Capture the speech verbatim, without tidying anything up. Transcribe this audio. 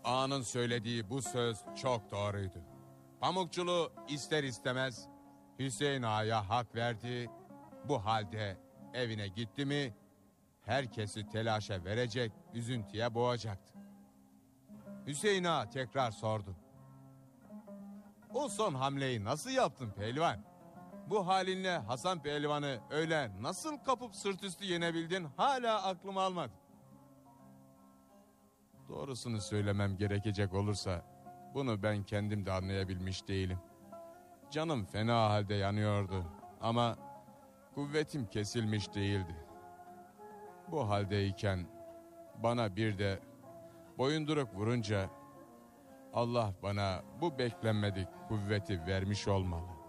Ağanın söylediği bu söz çok doğruydu. Pamukçulu ister istemez Hüseyin Ağa'ya hak verdi. Bu halde evine gitti mi herkesi telaşa verecek, üzüntüye boğacaktı. Hüseyin Ağa tekrar sordu. O son hamleyi nasıl yaptın pehlivan? Bu halinle Hasan Pehlivan'ı öyle nasıl kapıp sırt üstü yenebildin hala aklım almadı. Doğrusunu söylemem gerekecek olursa bunu ben kendim de anlayabilmiş değilim. Canım fena halde yanıyordu ama kuvvetim kesilmiş değildi. Bu haldeyken bana bir de boyunduruk vurunca Allah bana bu beklenmedik kuvveti vermiş olmalı.